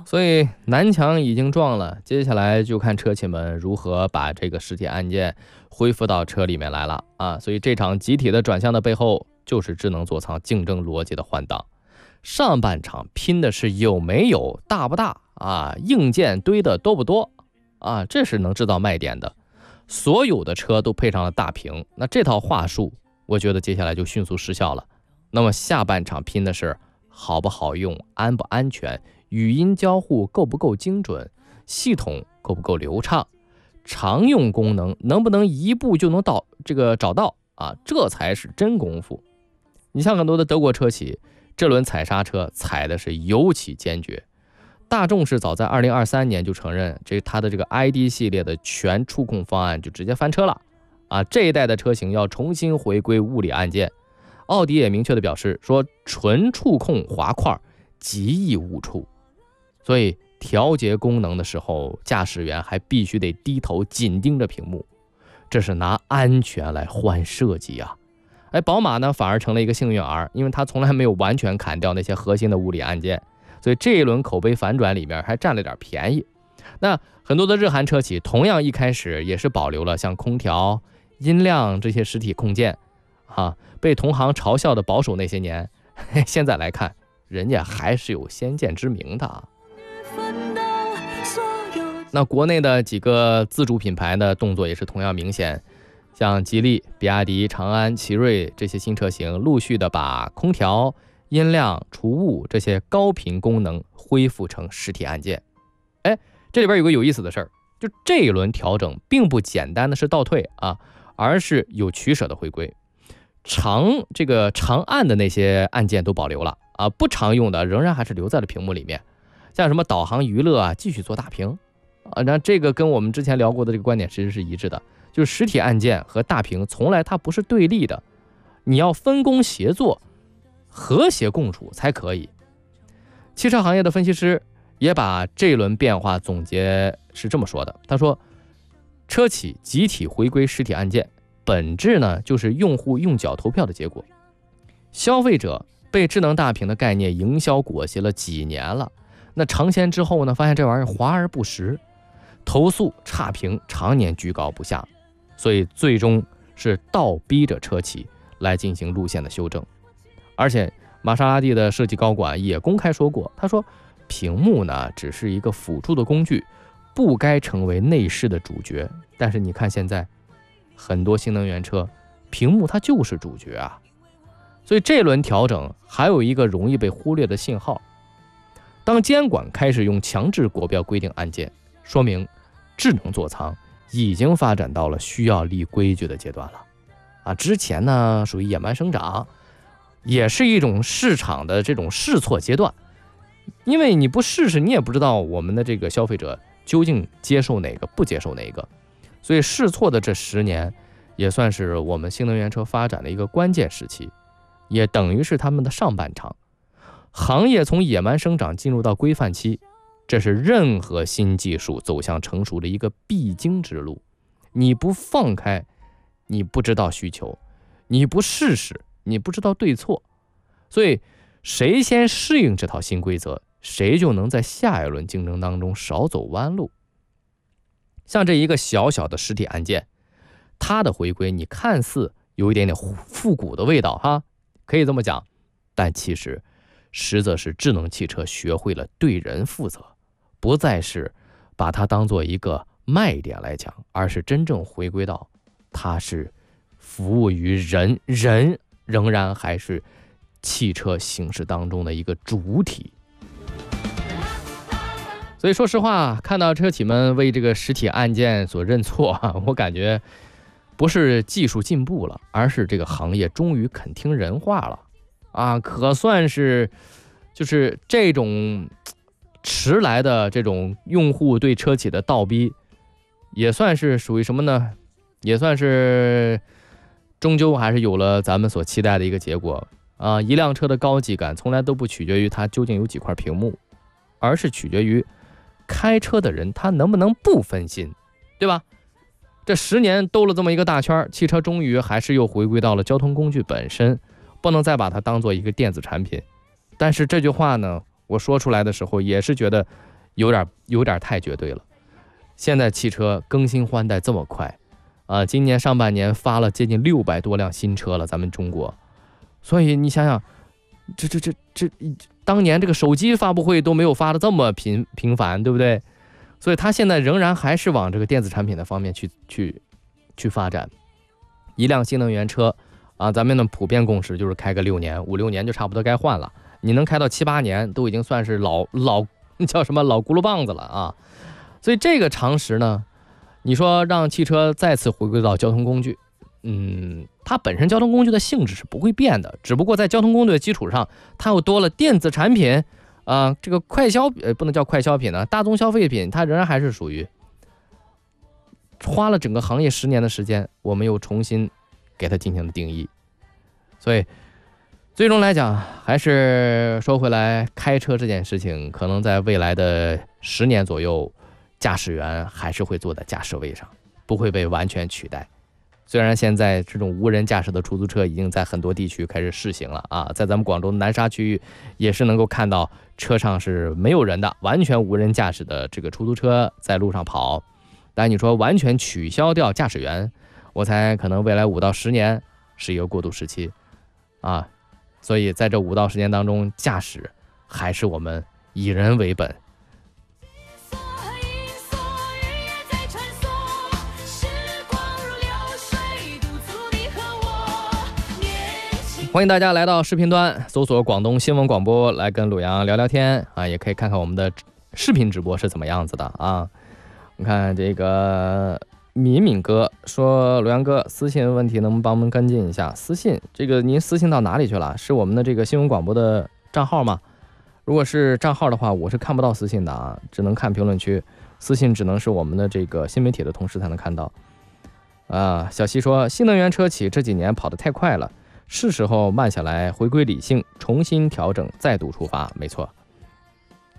所以南墙已经撞了，接下来就看车企们如何把这个实体按键恢复到车里面来了啊！所以这场集体的转向的背后，就是智能座舱竞争逻辑的换挡。上半场拼的是有没有、大不大啊，硬件堆的多不多啊，这是能知道卖点的。所有的车都配上了大屏，那这套话术，我觉得接下来就迅速失效了。那么下半场拼的是好不好用、安不安全、语音交互够不够精准、系统够不够流畅、常用功能能不能一步就能找到啊，这才是真功夫。你像很多的德国车企，这轮踩刹车踩的是尤其坚决。大众是早在2023年就承认，它的这个 ID 系列的全触控方案就直接翻车了啊！这一代的车型要重新回归物理按键。奥迪也明确的表示说，纯触控滑块极易误触，所以调节功能的时候，驾驶员还必须得低头紧盯着屏幕，这是拿安全来换设计啊！宝马呢反而成了一个幸运儿，因为它从来没有完全砍掉那些核心的物理按键，所以这一轮口碑反转里面还占了点便宜。那很多的日韩车企同样一开始也是保留了像空调、音量这些实体控件啊，被同行嘲笑的保守那些年，现在来看，人家还是有先见之明的啊。那国内的几个自主品牌的动作也是同样明显，像吉利、比亚迪、长安、奇瑞这些新车型陆续的把空调、音量、除雾这些高频功能恢复成实体按键。这里边有个有意思的事儿，就这一轮调整并不简单的是倒退啊，而是有取舍的回归。长按的那些按键都保留了啊，不常用的仍然还是留在了屏幕里面。像什么导航、娱乐啊，继续做大屏啊。那这个跟我们之前聊过的这个观点其实是一致的，就是实体按键和大屏从来它不是对立的，你要分工协作、和谐共处才可以。汽车行业的分析师也把这一轮变化总结是这么说的，他说，车企集体回归实体按键，本质呢就是用户用脚投票的结果。消费者被智能大屏的概念营销裹挟了几年了，那尝鲜之后呢，发现这玩意儿华而不实，投诉差评常年居高不下，所以最终是倒逼着车企来进行路线的修正。而且玛莎拉蒂的设计高管也公开说过，他说屏幕呢只是一个辅助的工具，不该成为内饰的主角。但是你看现在很多新能源车屏幕它就是主角啊。所以这轮调整还有一个容易被忽略的信号，当监管开始用强制国标规定按键，说明智能座舱已经发展到了需要立规矩的阶段了啊。之前呢属于野蛮生长，也是一种市场的这种试错阶段，因为你不试试你也不知道我们的这个消费者究竟接受哪个不接受哪个。所以试错的这10年也算是我们新能源车发展的一个关键时期，也等于是他们的上半场。行业从野蛮生长进入到规范期，这是任何新技术走向成熟的一个必经之路。你不放开，你不知道需求；你不试试，你不知道对错。所以谁先适应这套新规则，谁就能在下一轮竞争当中少走弯路。像这一个小小的实体按键，它的回归你看似有一点点复古的味道哈，可以这么讲，但其实实则是智能汽车学会了对人负责，不再是把它当做一个卖点来讲，而是真正回归到它是服务于人，人仍然还是汽车行驶当中的一个主体。所以说实话，看到车企们为这个实体按键所认错啊，我感觉不是技术进步了，而是这个行业终于肯听人话了啊，可算是就是这种迟来的这种用户对车企的倒逼，也算是属于什么呢？也算是终究还是有了咱们所期待的一个结果啊！一辆车的高级感从来都不取决于它究竟有几块屏幕，而是取决于开车的人他能不能不分心，对吧？这10年兜了这么一个大圈，汽车终于还是又回归到了交通工具本身，不能再把它当做一个电子产品。但是这句话呢，我说出来的时候也是觉得有点太绝对了。现在汽车更新换代这么快啊，今年上半年发了接近600多辆新车了，咱们中国。所以你想想，这当年这个手机发布会都没有发的这么频繁，对不对？所以它现在仍然还是往这个电子产品的方面去发展。一辆新能源车啊，咱们的普遍共识就是开个5、6年就差不多该换了。你能开到7、8年，都已经算是老叫什么老轱辘棒子了啊。所以这个常识呢，你说让汽车再次回归到交通工具，它本身交通工具的性质是不会变的，只不过在交通工具的基础上，它又多了电子产品这个不能叫快消品呢，大宗消费品，它仍然还是属于花了整个行业10年的时间，我们又重新给它进行了定义。所以最终来讲，还是说回来，开车这件事情，可能在未来的10年左右，驾驶员还是会坐在驾驶位上，不会被完全取代。虽然现在这种无人驾驶的出租车已经在很多地区开始试行了啊，在咱们广州南沙区域也是能够看到车上是没有人的，完全无人驾驶的这个出租车在路上跑。但你说完全取消掉驾驶员，我猜可能未来5到10年是一个过渡时期啊。所以在这5到10年当中，驾驶还是我们以人为本。欢迎大家来到视频端，搜索广东新闻广播来跟鲁阳聊聊天啊，也可以看看我们的视频直播是怎么样子的啊。你看这个敏哥说，鲁阳哥私信问题能不能帮我们跟进一下？私信这个您私信到哪里去了？是我们的这个新闻广播的账号吗？如果是账号的话，我是看不到私信的啊，只能看评论区，私信只能是我们的这个新媒体的同事才能看到啊。小西说，新能源车企这几年跑得太快了，是时候慢下来，回归理性，重新调整，再度出发。没错。